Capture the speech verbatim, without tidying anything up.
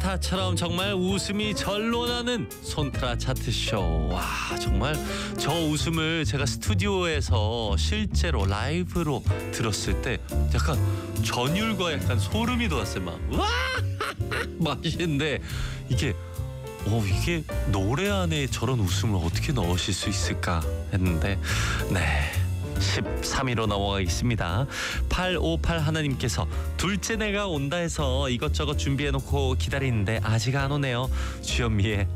스타처럼 정말 웃음이 절로 나는 손트라 차트쇼. 와, 정말 저 웃음을 제가 스튜디오에서 실제로 라이브로 들었을 때 약간 전율과 약간 소름이 돋았어요. 막 와 맛있는데 이게 어 이게 노래 안에 저런 웃음을 어떻게 넣으실 수 있을까 했는데 네. 십삼 위로 넘어가겠습니다. 팔오팔 하나님께서 둘째 내가 온다 해서 이것저것 준비해놓고 기다리는데 아직 안 오네요. 주현미의